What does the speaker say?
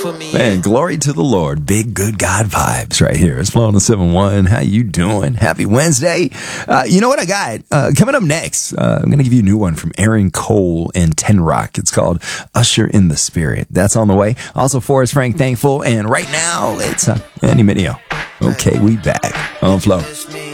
Man, glory to the Lord. Big, good God vibes right here. It's Flow on the 7-1. How you doing? Happy Wednesday. You know what I got? Coming up next, I'm going to give you a new one from Aaron Cole and Ten Rock. It's called Usher in the Spirit. That's on the way. Also, Forrest Frank Thankful. And right now, it's Andy Mineo. Okay, we back on Flow.